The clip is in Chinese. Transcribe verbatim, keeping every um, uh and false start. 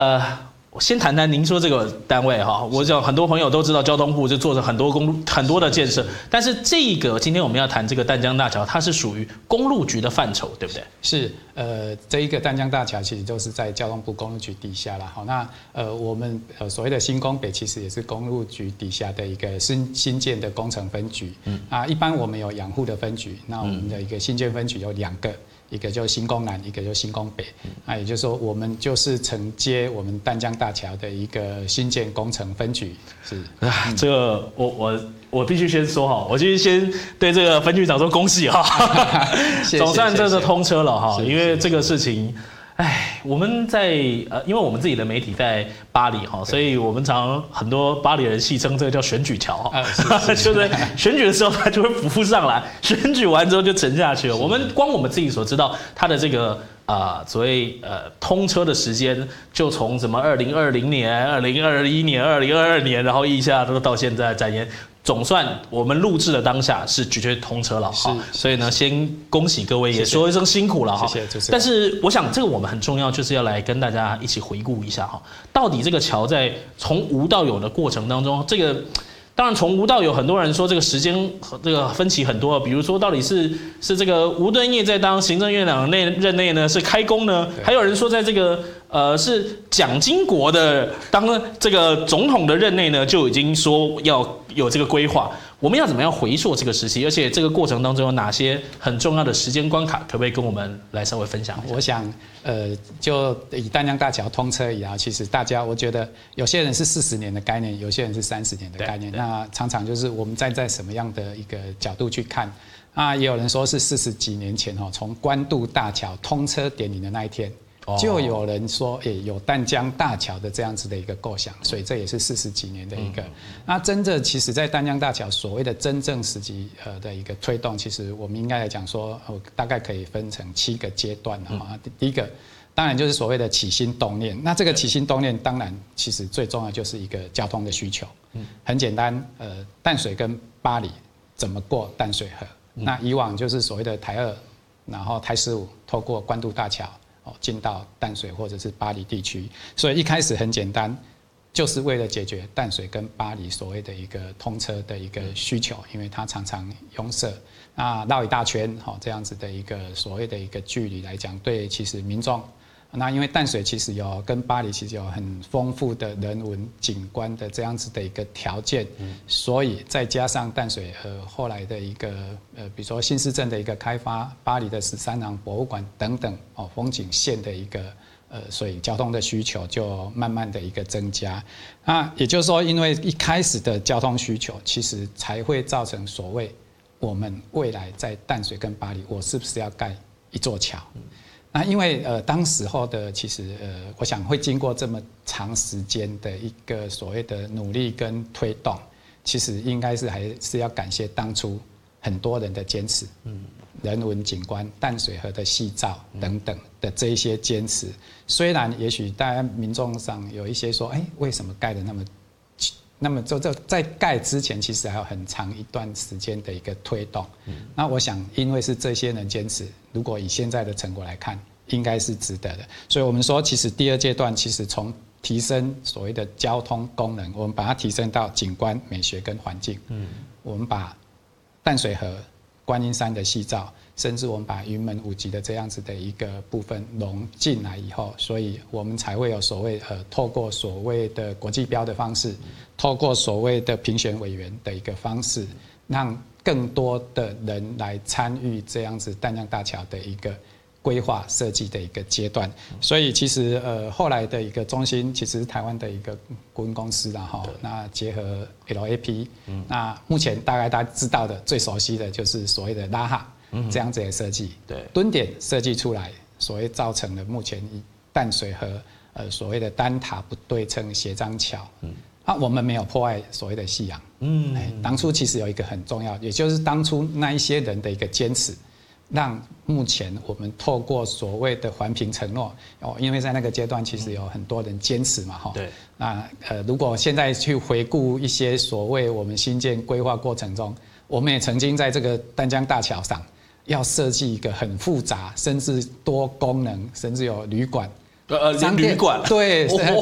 呃。我先谈谈您说这个单位哈，我想很多朋友都知道交通部就做了很多公路很多的建设，但是这个今天我们要谈这个淡江大桥，它是属于公路局的范畴，对不对？ 是，呃，这一个淡江大桥其实都是在交通部公路局底下啦。好，那呃我们呃所谓的新公北其实也是公路局底下的一个新新建的工程分局。嗯啊，一般我们有养护的分局，那我们的一个新建分局有两个。一个就新工南，一个就新工北，那也就是说，我们就是承接我们淡江大桥的一个新建工程分局。是啊，这个我我我必须先说哈，我必须先对这个分局长说恭喜哈，总算这是通车了哈，因为这个事情。哎，我们在呃，因为我们自己的媒体在巴黎哈，所以我们常很多巴黎人戏称这个叫选举桥哈，就是选举的时候它就会浮上来，选举完之后就沉下去了。我们光我们自己所知道它的这个啊、呃、所谓呃通车的时间，就从什么二零二零年、二零二一年、二零二二年，然后一下都到现在展延。总算我们录制的当下是绝对通车了哈，所以呢，先恭喜各位，也说一声辛苦了哈。 谢谢。 但是我想这个我们很重要，就是要来跟大家一起回顾一下哈，到底这个桥在从无到有的过程当中，这个当然从无到有，很多人说这个时间这个分歧很多，比如说到底是是这个吴敦义在当行政院长内任内呢是开工呢，还有人说在这个。呃，是蒋经国的当这个总统的任内呢，就已经说要有这个规划。我们要怎么样回溯这个时期？而且这个过程当中有哪些很重要的时间关卡？可不可以跟我们来稍微分享一下？ 我想，呃，就以淡江大桥通车以来，其实大家我觉得有些人是四十年的概念，有些人是三十年的概念。那常常就是我们站在什么样的一个角度去看？啊，也有人说是四十几年前哈，从关渡大桥通车典礼的那一天。就有人说，诶、欸，有淡江大桥的这样子的一个构想，所以这也是四十几年的一个。那真正其实，在淡江大桥所谓的真正时期呃的一个推动，其实我们应该来讲说，大概可以分成七个阶段啊。第一个，当然就是所谓的起心动念。那这个起心动念，当然其实最重要就是一个交通的需求。很简单，呃，淡水跟巴黎怎么过淡水河？那以往就是所谓的台二，然后台十五透过关渡大桥。哦，进到淡水或者是巴黎地区，所以一开始很简单，就是为了解决淡水跟巴黎所谓的一个通车的一个需求，因为它常常拥塞，那绕一大圈，好这样子的一个所谓的一个距离来讲，对其实民众。那因为淡水其实有跟巴黎其实有很丰富的人文景观的这样子的一个条件，所以再加上淡水呃后来的一个呃比如说新市镇的一个开发，巴黎的十三行博物馆等等哦风景线的一个呃所以交通的需求就慢慢的一个增加。那也就是说，因为一开始的交通需求，其实才会造成所谓我们未来在淡水跟巴黎，我是不是要盖一座桥？那因为呃，当时候的其实呃，我想会经过这么长时间的一个所谓的努力跟推动，其实应该是还是要感谢当初很多人的坚持，嗯，人文景观、淡水河的夕照等等的这一些坚持。虽然也许大家民众上有一些说，哎，为什么盖的那么？那么就这在盖之前，其实还有很长一段时间的一个推动。嗯、那我想，因为是这些人坚持，如果以现在的成果来看，应该是值得的。所以我们说，其实第二阶段，其实从提升所谓的交通功能，我们把它提升到景观、美学跟环境。嗯，我们把淡水河、观音山的夕照，甚至我们把云门舞集的这样子的一个部分融进来以后，所以我们才会有所谓呃，透过所谓的国际标的方式，透过所谓的评选委员的一个方式，让更多的人来参与这样子淡江大桥的一个规划设计的一个阶段。所以其实呃后来的一个中心，其实是台湾的一个顾问公司啦哈，那结合 L A P， 那目前大概大家知道的最熟悉的就是所谓的拉哈。这样子的设计，对蹲点设计出来，所谓造成了目前以淡水河呃所谓的单塔不对称斜张桥，嗯，啊我们没有破坏所谓的夕阳，嗯，哎，当初其实有一个很重要，也就是当初那一些人的一个坚持，让目前我们透过所谓的环评承诺，哦，因为在那个阶段其实有很多人坚持嘛，哈，对，那呃如果现在去回顾一些所谓我们新建规划过程中，我们也曾经在这个淡江大桥上。要设计一个很复杂，甚至多功能，甚至有旅馆呃呃，旅馆对。